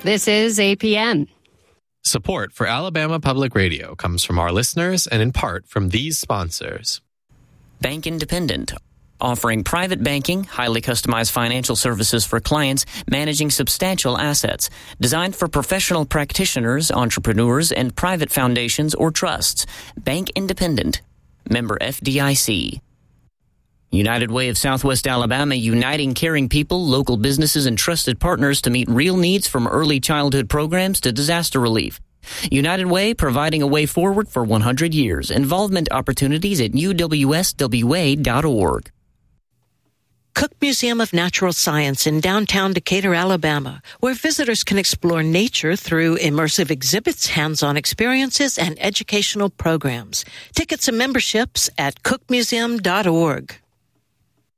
This is APM. Support for Alabama Public Radio comes from our listeners and in part from these sponsors. Bank Independent, offering private banking, highly customized financial services for clients, managing substantial assets, designed for professional practitioners, entrepreneurs, and private foundations or trusts. Bank Independent, member FDIC. United Way of Southwest Alabama, uniting caring people, local businesses, and trusted partners to meet real needs from early childhood programs to disaster relief. United Way, providing a way forward for 100 years. Involvement opportunities at uwswa.org. Cook Museum of Natural Science in downtown Decatur, Alabama, where visitors can explore nature through immersive exhibits, hands-on experiences, and educational programs. Tickets and memberships at cookmuseum.org.